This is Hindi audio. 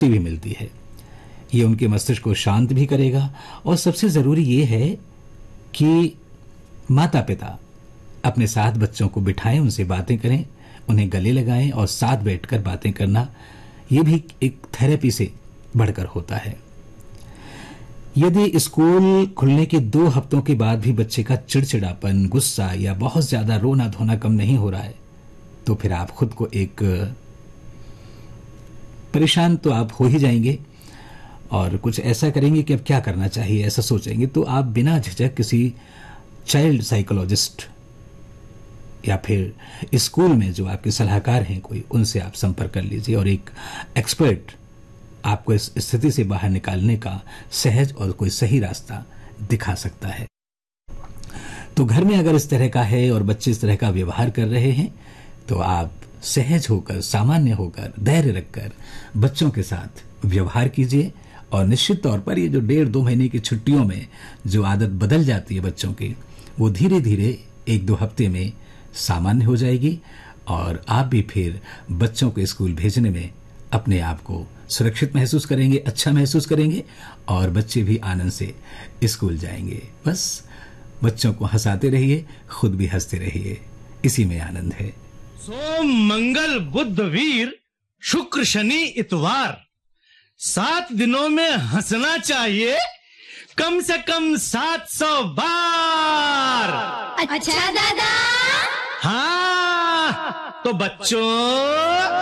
भी मिलती है। ये उनके मस्तिष्क को शांत भी करेगा और सबसे ज़रूरी ये है कि माता पिता अपने साथ बच्चों को बिठाएं, उनसे बातें करें, उन्हें गले लगाएं और साथ बैठकर बातें करना ये भी एक थेरेपी से बढ़कर होता है। यदि स्कूल खुलने के 2 हफ्तों के बाद भी बच्चे का चिड़चिड़ापन, गुस्सा या बहुत ज्यादा रोना धोना कम नहीं हो रहा है, तो फिर आप खुद को एक परेशान तो आप हो ही जाएंगे और कुछ ऐसा करेंगे कि अब क्या करना चाहिए ऐसा सोचेंगे। तो आप बिना झिझक किसी चाइल्ड साइकोलॉजिस्ट या फिर स्कूल में जो आपके सलाहकार हैं कोई, उनसे आप संपर्क कर लीजिए और एक एक्सपर्ट आपको इस स्थिति से बाहर निकालने का सहज और कोई सही रास्ता दिखा सकता है। तो घर में अगर इस तरह का है और बच्चे इस तरह का व्यवहार कर रहे हैं तो आप सहज होकर, सामान्य होकर, धैर्य रखकर बच्चों के साथ व्यवहार कीजिए और निश्चित तौर पर ये जो 1.5-2 महीने की छुट्टियों में जो आदत बदल जाती है बच्चों की, वो धीरे धीरे 1-2 हफ्ते में सामान्य हो जाएगी और आप भी फिर बच्चों को स्कूल भेजने में अपने आप को सुरक्षित महसूस करेंगे, अच्छा महसूस करेंगे और बच्चे भी आनंद से स्कूल जाएंगे। बस बच्चों को हंसाते रहिए, खुद भी हंसते रहिए, इसी में आनंद है। सोम मंगल बुध वीर शुक्र शनि इतवार, 7 दिनों में हंसना चाहिए कम से कम 700 बार। अच्छा दादा। हाँ तो बच्चों